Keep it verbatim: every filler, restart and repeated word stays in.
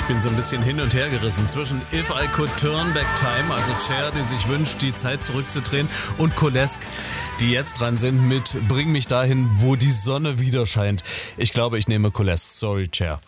bin so ein bisschen hin und her gerissen zwischen If I Could Turn Back Time, also Cher, die sich wünscht, die Zeit zurückzudrehen, und Colesk, die jetzt dran sind mit Bring mich dahin, wo die Sonne wieder scheint. Ich glaube, ich nehme Colesk. Sorry, Cher.